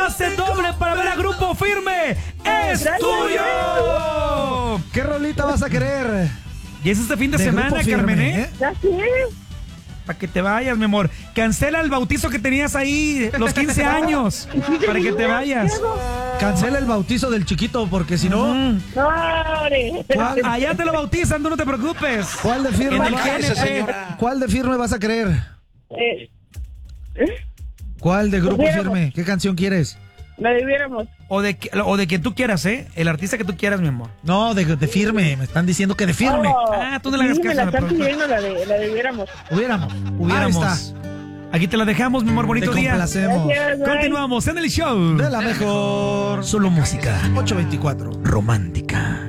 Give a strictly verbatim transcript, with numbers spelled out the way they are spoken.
Pase doble para ver a Grupo Firme. ¡Es tuyo! ¿Qué rolita vas a querer? Y es este fin de, de semana, Carmen, ¿eh? Ya sí. Para que te vayas, mi amor. Cancela el bautizo que tenías ahí, los quince años. Para que te vayas. Cancela el bautizo del chiquito, porque si no... Mm. ¿Cuál? Allá te lo bautizan, tú no te preocupes. ¿Cuál de firme? En el ¿Cuál, G N P. ¿Cuál de firme vas a querer? Eh, ¿Cuál de Grupo Hubiéramos. Firme? ¿Qué canción quieres? La viviéramos. O de, o de quien tú quieras, ¿eh? El artista que tú quieras, mi amor. No, de, de firme. Me están diciendo que de firme. Oh, Ah, tú no le hagas sí, me caso la a la están productora. pidiendo, la de la de viviéramos. Hubiéramos. Hubiéramos. Ahí está. Aquí te la dejamos, mi amor. Bonito Te día. complacemos. Gracias, bye. Continuamos en el show. De la mejor. Solo música ocho veinticuatro. romántica.